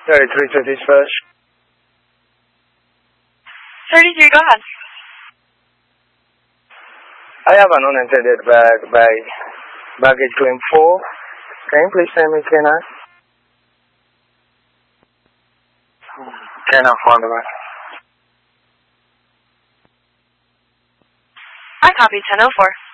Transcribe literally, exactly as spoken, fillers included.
thirty-three to dispatch. thirty-three, go ahead. I have an unattended bag by baggage claim four. Can you please send me K nine? K nine four on the back. I copied ten oh four.